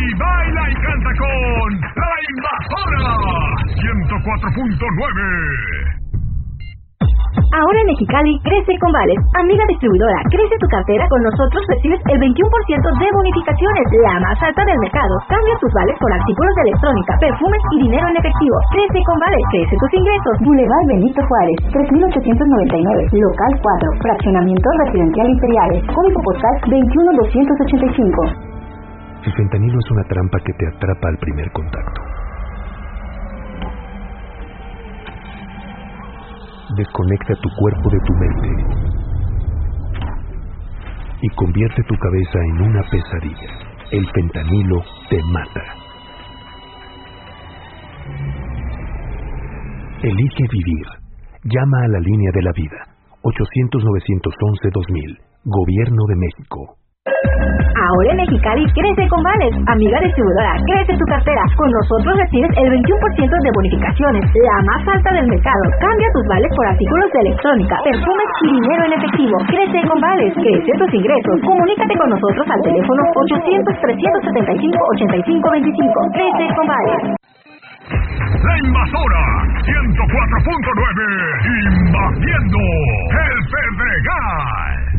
baila y canta con La Invasora 104.9. Ahora en Mexicali, crece con Vales. Amiga distribuidora, crece tu cartera. Con nosotros recibes el 21% de bonificaciones, la más alta del mercado. Cambia tus vales por artículos de electrónica, perfumes y dinero en efectivo. Crece con Vales, crece tus ingresos. Boulevard Benito Juárez, 3899, local 4, fraccionamiento residencial Imperiales, código postal 21285. El fentanilo es una trampa que te atrapa al primer contacto. Desconecta tu cuerpo de tu mente y convierte tu cabeza en una pesadilla. El fentanilo te mata. Elige vivir. Llama a la línea de la vida. 800-911-2000. Gobierno de México. Ahora en Mexicali, crece con Vales. Amiga distribuidora, crece tu cartera. Con nosotros recibes el 21% de bonificaciones, la más alta del mercado. Cambia tus vales por artículos de electrónica, perfumes y dinero en efectivo. Crece con Vales, crece tus ingresos. Comunícate con nosotros al teléfono 800-375-8525. Crece con Vales. La Invasora 104.9, invadiendo el Pedregal.